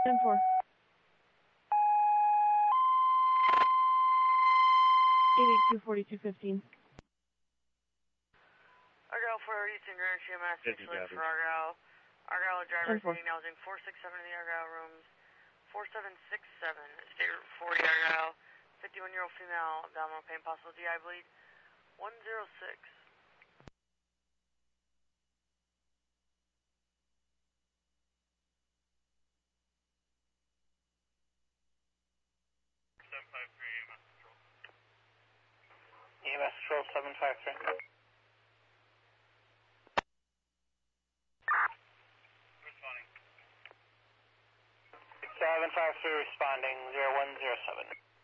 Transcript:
10-4. 882-4215. Argyle for Eastern Greenwich, UMS, for Argyle. Argyle driver sitting housing 467 in the Argyle rooms. 4767, state route 40 Argyle. 51-year-old female, abdominal pain, possible GI bleed. 106. EMS Control 753. Responding. 753 responding 0107.